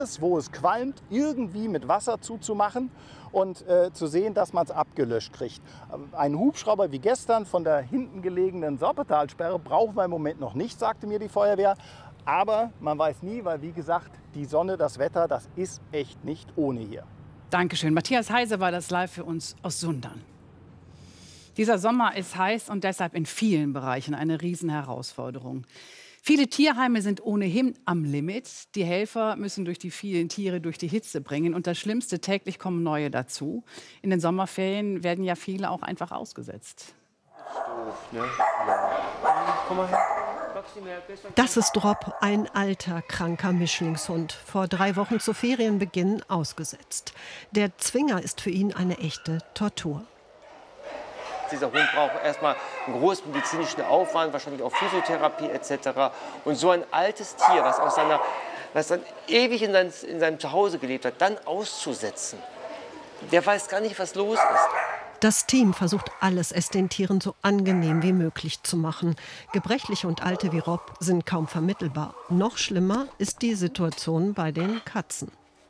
wo es qualmt, irgendwie mit Wasser zuzumachen und zu sehen, dass man es abgelöscht kriegt. Ein Hubschrauber wie gestern von der hinten gelegenen Sorpetalsperre brauchen wir im Moment noch nicht, sagte mir die Feuerwehr. Aber man weiß nie, weil wie gesagt, die Sonne, das Wetter, das ist echt nicht ohne hier. Dankeschön. Matthias Heise war das live für uns aus Sundern. Dieser Sommer ist heiß und deshalb in vielen Bereichen eine Riesenherausforderung. Viele Tierheime sind ohnehin am Limit. Die Helfer müssen durch die vielen Tiere durch die Hitze bringen. Und das Schlimmste, täglich kommen neue dazu. In den Sommerferien werden ja viele auch einfach ausgesetzt. Das ist Rob, ein alter, kranker Mischlingshund. Vor 3 Wochen zu Ferienbeginn ausgesetzt. Der Zwinger ist für ihn eine echte Tortur. Dieser Hund braucht erstmal einen großen medizinischen Aufwand, wahrscheinlich auch Physiotherapie etc. Und so ein altes Tier, was dann ewig in seinem Zuhause gelebt hat, dann auszusetzen, der weiß gar nicht, was los ist. Das Team versucht alles, es den Tieren so angenehm wie möglich zu machen. Gebrechliche und Alte wie Rob sind kaum vermittelbar. Noch schlimmer ist die Situation bei den Katzen.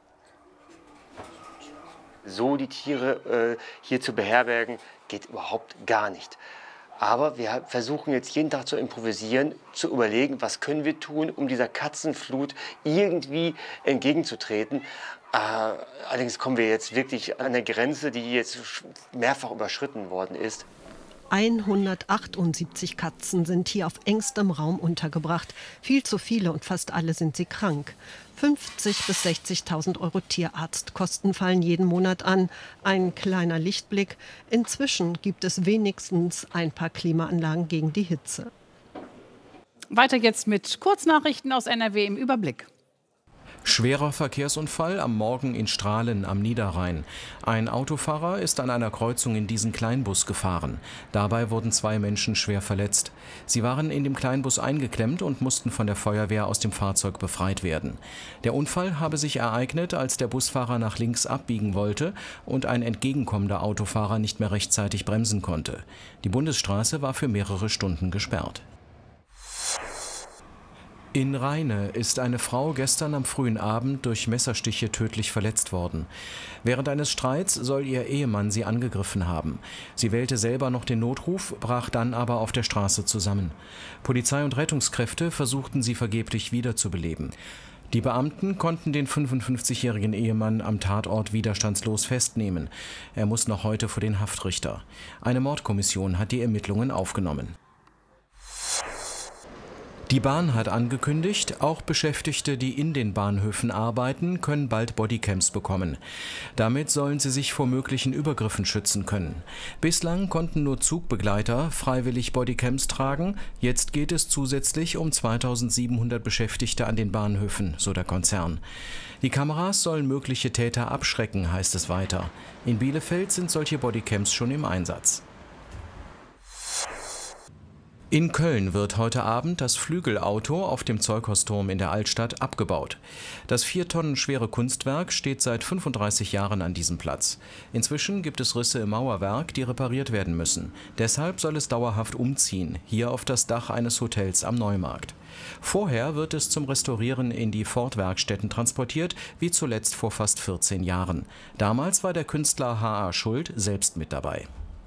So die Tiere hier zu beherbergen, geht überhaupt gar nicht. Aber wir versuchen jetzt jeden Tag zu improvisieren, zu überlegen, was können wir tun, um dieser Katzenflut irgendwie entgegenzutreten. Allerdings kommen wir jetzt wirklich an eine Grenze, die jetzt mehrfach überschritten worden ist. 178 Katzen sind hier auf engstem Raum untergebracht. Viel zu viele und fast alle sind sie krank. 50.000 bis 60.000 € Tierarztkosten fallen jeden Monat an. Ein kleiner Lichtblick. Inzwischen gibt es wenigstens ein paar Klimaanlagen gegen die Hitze. Weiter jetzt mit Kurznachrichten aus NRW im Überblick. Schwerer Verkehrsunfall am Morgen in Strahlen am Niederrhein. Ein Autofahrer ist an einer Kreuzung in diesen Kleinbus gefahren. Dabei wurden 2 Menschen schwer verletzt. Sie waren in dem Kleinbus eingeklemmt und mussten von der Feuerwehr aus dem Fahrzeug befreit werden. Der Unfall habe sich ereignet, als der Busfahrer nach links abbiegen wollte und ein entgegenkommender Autofahrer nicht mehr rechtzeitig bremsen konnte. Die Bundesstraße war für mehrere Stunden gesperrt. In Rheine ist eine Frau gestern am frühen Abend durch Messerstiche tödlich verletzt worden. Während eines Streits soll ihr Ehemann sie angegriffen haben. Sie wählte selber noch den Notruf, brach dann aber auf der Straße zusammen. Polizei und Rettungskräfte versuchten sie vergeblich wiederzubeleben. Die Beamten konnten den 55-jährigen Ehemann am Tatort widerstandslos festnehmen. Er muss noch heute vor den Haftrichter. Eine Mordkommission hat die Ermittlungen aufgenommen. Die Bahn hat angekündigt, auch Beschäftigte, die in den Bahnhöfen arbeiten, können bald Bodycams bekommen. Damit sollen sie sich vor möglichen Übergriffen schützen können. Bislang konnten nur Zugbegleiter freiwillig Bodycams tragen. Jetzt geht es zusätzlich um 2.700 Beschäftigte an den Bahnhöfen, so der Konzern. Die Kameras sollen mögliche Täter abschrecken, heißt es weiter. In Bielefeld sind solche Bodycams schon im Einsatz. In Köln wird heute Abend das Flügelauto auf dem Zeughausturm in der Altstadt abgebaut. Das 4 Tonnen schwere Kunstwerk steht seit 35 Jahren an diesem Platz. Inzwischen gibt es Risse im Mauerwerk, die repariert werden müssen. Deshalb soll es dauerhaft umziehen, hier auf das Dach eines Hotels am Neumarkt. Vorher wird es zum Restaurieren in die Ford-Werkstätten transportiert, wie zuletzt vor fast 14 Jahren. Damals war der Künstler H.A. Schuld selbst mit dabei.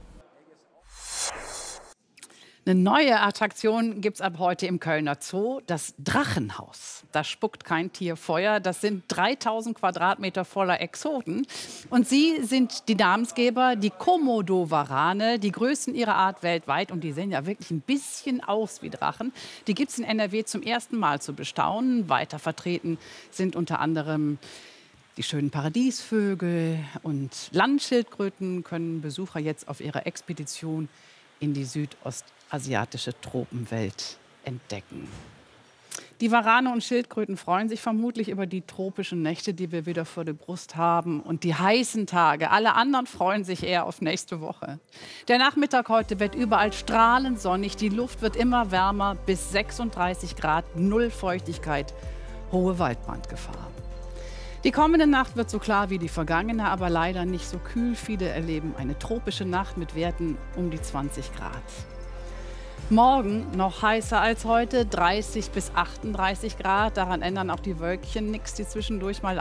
Eine neue Attraktion gibt es ab heute im Kölner Zoo, das Drachenhaus. Da spuckt kein Tier Feuer. Das sind 3.000 Quadratmeter voller Exoten. Und sie sind die Namensgeber, die Komodo-Warane, die größten ihrer Art weltweit. Und die sehen ja wirklich ein bisschen aus wie Drachen. Die gibt es in NRW zum ersten Mal zu bestaunen. Weiter vertreten sind unter anderem die schönen Paradiesvögel und Landschildkröten können Besucher jetzt auf ihrer Expedition in die südostasiatische Tropenwelt entdecken. Die Warane und Schildkröten freuen sich vermutlich über die tropischen Nächte, die wir wieder vor der Brust haben, und die heißen Tage. Alle anderen freuen sich eher auf nächste Woche. Der Nachmittag heute wird überall strahlend sonnig. Die Luft wird immer wärmer, bis 36 Grad, 0 Feuchtigkeit, hohe Waldbrandgefahr. Die kommende Nacht wird so klar wie die vergangene, aber leider nicht so kühl. Viele erleben eine tropische Nacht mit Werten um die 20 Grad. Morgen noch heißer als heute, 30 bis 38 Grad. Daran ändern auch die Wölkchen nichts, die zwischendurch mal